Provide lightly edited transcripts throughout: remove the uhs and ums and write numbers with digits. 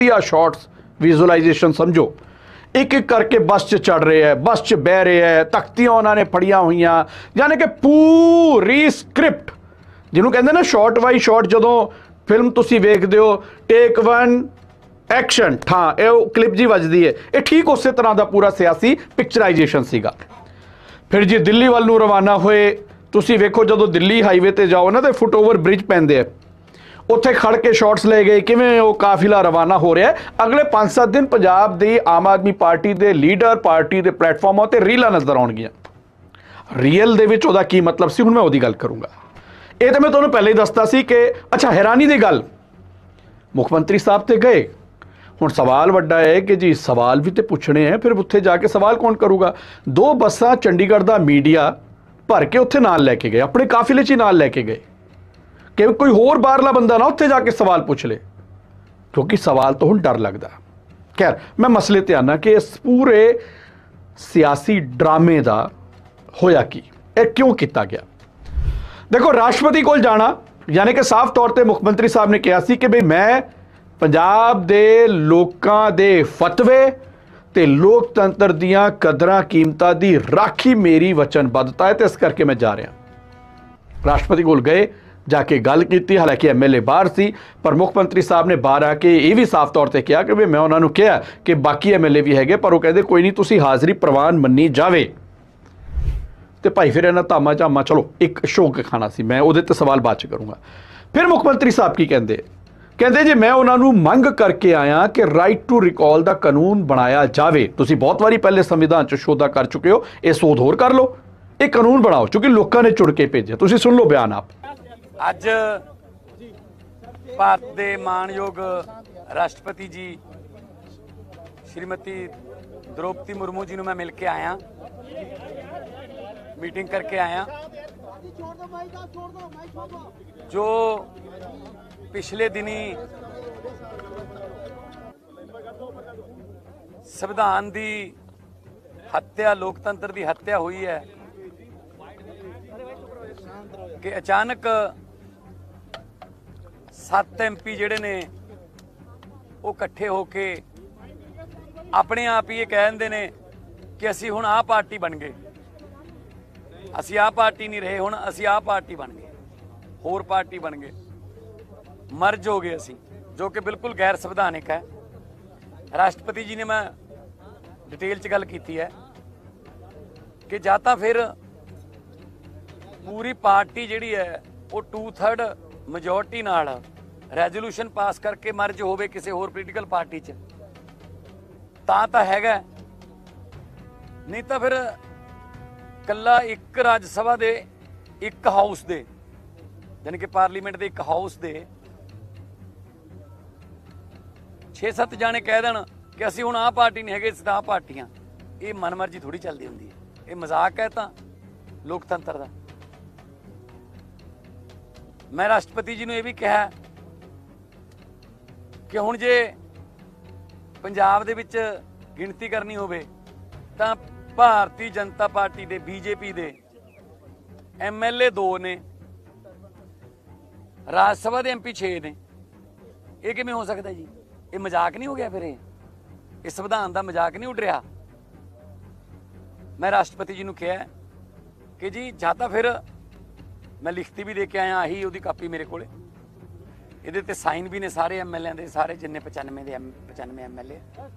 या shots visualisation समझो, एक एक करके बस च चढ़ रहे हैं, बस च बह रहे हैं, तख्तियां उन्होंने फड़िया हुई, यानी कि पूरी स्क्रिप्ट जिन्होंने कहते ना शॉट बाई शॉट, जो फिल्म तुसी वेखते हो टेक वन एक्शन ठां ये क्लिप जी वजदी है, ये ठीक उस तरह का पूरा सियासी पिक्चराइजेशन सीगा। फिर जी दिल्ली वाल नूं रवाना होए, तुसी वेखो जो दिल्ली हाईवे ते जाओ ना तो फुटओवर ब्रिज पैंदे है, उत्थे खड़ के शॉट्स ले गए किवें वो काफिला रवाना हो रहा है। अगले 5-7 दिन पंजाब दी आम आदमी पार्टी के लीडर पार्टी के प्लेटफॉर्मों पर रीलां नज़र आउणगीआं। रीयल दे विच उहदा की मतलब सी, हुण मैं उहदी गल करूँगा। ये तो मैं तुहानूं पहले ही दसता सी कि अच्छा हैरानी की गल मुख्यमंत्री साहब ते गए, हुण सवाल वड्डा है कि जी सवाल भी तो पूछने हैं, फिर उत्थे जाके सवाल कौन करूगा। 2 बसां चंडीगढ़ का मीडिया भर के उत्थे नाल लैके गए, अपने काफिले च ही नाल लैके गए कि कोई होर बाहरला बंदा ना उत्थे जाके सवाल पूछ ले, क्योंकि सवाल तो हुण डर लगदा। खैर मैं मसले ते आना कि इस पूरे सियासी ड्रामे का होया की, क्यों किया गया। देखो राष्ट्रपति कोल जाना यानी कि साफ तौर पर मुख्यमंत्री साहब ने कहा सी कि भाई मैं पंजाब दे लोकां दे फतवे ते लोकतंत्र दियां कदरां कीमतां दी राखी मेरी वचनबद्धता है, तो इस करके मैं जा रहा। राष्ट्रपति कोल गए, जाके गल की, हालांकि MLA बाहर सी, पर मुख्यमंत्री साहब ने बाहर आके ये भी साफ तौर पर कहा कि भाई मैं उन्होंने कहा कि बाकी MLA भी है, पर वो कहते कोई नहीं, तुसी हाज़री प्रवान मन्नी जावे। तो भाई फिर इन्हें धामा झामा चलो एक शौक खाना सी, मैं वो तो सवाल बाद च करूँगा। फिर मुख्यमंत्री साहब की कहते जी मैं उन्होंने मंग करके आया कि राइट टू रिकॉल का कानून बनाया जाए। तुसी बहुत बारी पहले संविधान च शोधा कर चुके हो, ये सोध होर कर लो, ये कानून बनाओ, क्योंकि लोगों ने चुड़ के भेजे। तुसी सुन लो बयान आप। अज भारत के मानयोग राष्ट्रपति जी श्रीमती द्रौपदी मुर्मू जी को मैं मिल के आया, मीटिंग करके आया। जो पिछले दिनी संविधान की हत्या, लोकतंत्र की हत्या हुई है कि अचानक 7 MP जिहड़े ने वो इकट्ठे होके अपने आप ही ये कह दिंदे ने कि असी हुण आ पार्टी बन गए, असी आ पार्टी नहीं रहे, हुण असी आ पार्टी बन गए, होर पार्टी बन गए, मर्ज हो गए असी, जो कि बिल्कुल गैर संविधानिक है। राष्ट्रपति जी ने मैं डिटेल च गल की है कि जां तां फिर पूरी पार्टी जिहड़ी है वो 2/3 मेजोरिटी नाल रेजोल्यूशन पास करके मर्ज होवे किसी होर पोलीटिकल पार्टी च, तां हैगा, नहीं तो फिर कल्ला एक राज सभा दे एक हाउस दे यानी कि पार्लीमेंट दे एक हाउस दे 6-7 जाने कह देन कि असीं हुण आ पार्टी नहीं हैगे, आ पार्टियां, ये मनमर्जी थोड़ी चलती हुंदी है, ये मजाक है तां लोकतंत्र दा। मैं राष्ट्रपति जी ने यह भी कहा कि हुण जे पंजाब दे विच गिणती करनी होवे तां भारतीय जनता पार्टी दे BJP दे MLA 2 ने, राज सभा दे MP 6 ने, ये किवें हो सकता जी? ये मजाक नहीं हो गया? फिर ये संविधान का मजाक नहीं उड़ रहा? मैं राष्ट्रपति जी ने कहा कि जी जां तां फिर मैं लिखती भी दे के आया, आही उहदी कापी मेरे कोले, इहदे ते साइन भी ने सारे MLA दे, सारे जिन्ने 95 MLA,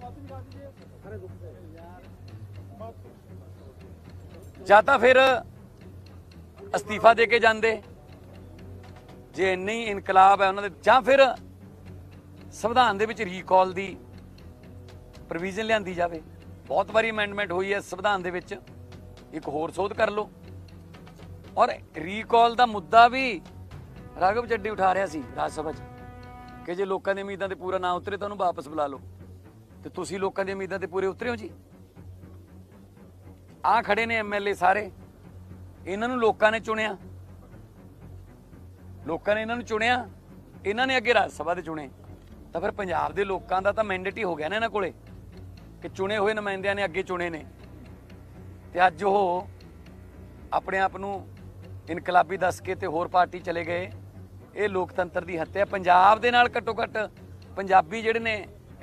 जां तां फिर अस्तीफा दे के जांदे जे इन्ना ही इनकलाब है उन्होंने, जां फिर संविधान दे विच रीकॉल दी प्रोविजन लियांदी जावे। बहुत बारी अमेंडमेंट हुई है संविधान दे विच, एक होर सोध कर लो। और रीकॉल का मुद्दा भी राघव चड्डी उठा रहा सी राज सभा च कि जे लोगों की उम्मीदों से पूरा ना उतरे तो उन्होंने वापस बुला लो, तो तुसीं लोगों की उम्मीदों से पूरे उतरे हो जी? आ खड़े ने MLA सारे, इन्होंने लोगों ने चुनिया, लोगों ने इन्होंने चुनिया, इन्होंने अगे राज सभा दे चुने, तो फिर पंजाब दे लोगों का तो मैंडेट ही हो गया ना इन्होंने कोले कि चुने हुए नुमाइंदियां ने अगे चुने ने, ते अज वो अपने आप नूं इनकलाबी दस के ते होर पार्टी चले गए। ये लोकतंत्र की हत्या पंजाब दे नाल घट्टो घट्ट पंजाबी जिहड़े ने